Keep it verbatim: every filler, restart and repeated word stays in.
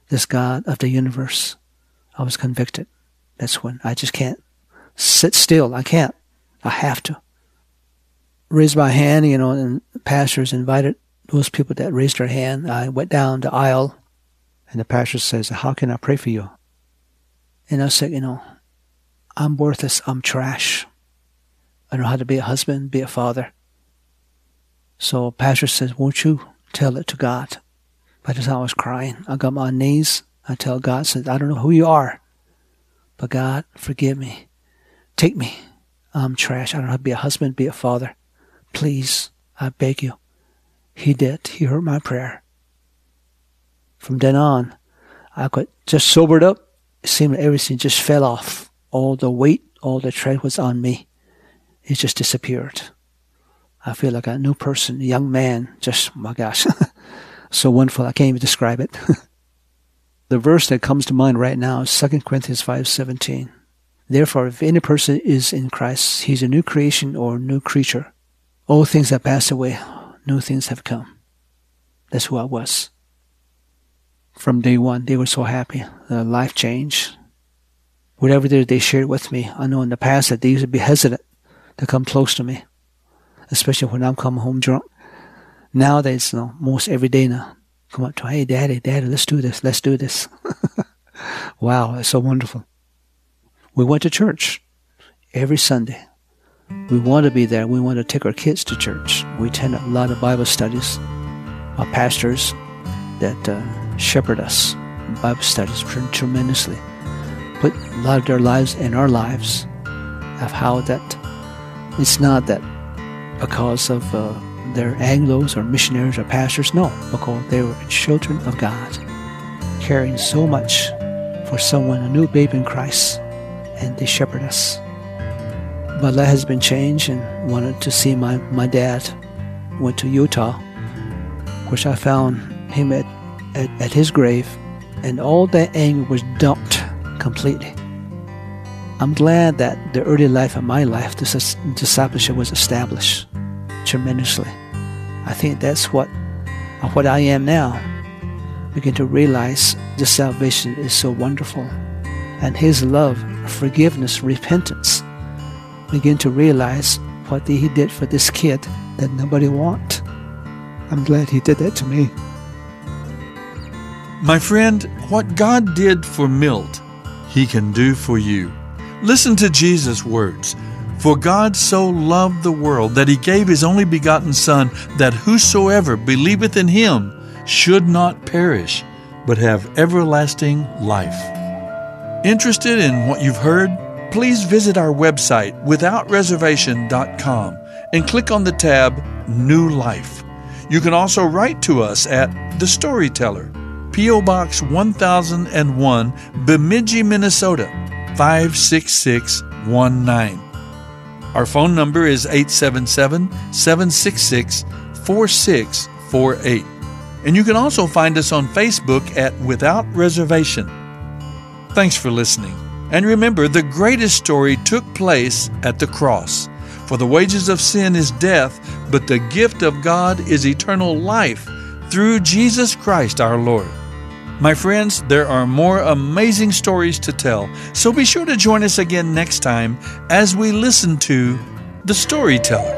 this God of the universe. I was convicted. That's when I just can't sit still. I can't. I have to. Raise my hand, you know, and pastors invited those people that raised their hand. I went down the aisle, and the pastor says, how can I pray for you? And I said, you know, I'm worthless. I'm trash. I don't know how to be a husband, be a father. So pastor says, won't you tell it to God? By the time I was crying, I got on my knees. I tell God, says, I don't know who you are, but God, forgive me. Take me. I'm trash. I don't know how to be a husband, be a father. Please, I beg you. He did. He heard my prayer. From then on, I got just sobered up. It seemed like everything just fell off. All the weight, all the tread was on me. It just disappeared. I feel like a new person, a young man. Just, my gosh, so wonderful. I can't even describe it. The verse that comes to mind right now is Second Corinthians five seventeen. Therefore, if any person is in Christ, he's a new creation or new creature. Old things have passed away. New things have come. That's who I was. From day one, they were so happy. The life changed. Whatever they, they shared with me, I know in the past that they used to be hesitant to come close to me, especially when I'm coming home drunk. Nowadays, you know, most every day now, come up to, hey, Daddy, Daddy, let's do this, let's do this. Wow, it's so wonderful. We went to church every Sunday. We want to be there. We want to take our kids to church. We attend a lot of Bible studies. Our pastors that uh, shepherd us in Bible studies tremendously. Put a lot of their lives in our lives of how that it's not that because of uh, they're Anglos or missionaries or pastors. No, because they were children of God, caring so much for someone, a new babe in Christ, and they shepherd us. My life has been changed and wanted to see my, my dad. Went to Utah, which I found him at, at, at his grave, and all that anger was dumped completely. I'm glad that the early life of my life, this discipleship was established tremendously. I think that's what, what I am now. Begin to realize the salvation is so wonderful. And His love, forgiveness, repentance. Begin to realize what He did for this kid that nobody want. I'm glad He did that to me. My friend, what God did for Milt, He can do for you. Listen to Jesus' words. For God so loved the world that He gave His only begotten Son, that whosoever believeth in Him should not perish, but have everlasting life. Interested in what you've heard? Please visit our website, without reservation dot com, and click on the tab New Life. You can also write to us at The Storyteller, P O Box one thousand one, Bemidji, Minnesota, five six six one nine. Our phone number is eight seven seven, seven six six, four six four eight. And you can also find us on Facebook at Without Reservation. Thanks for listening. And remember, the greatest story took place at the cross. For the wages of sin is death, but the gift of God is eternal life through Jesus Christ our Lord. My friends, there are more amazing stories to tell, so be sure to join us again next time as we listen to The Storyteller.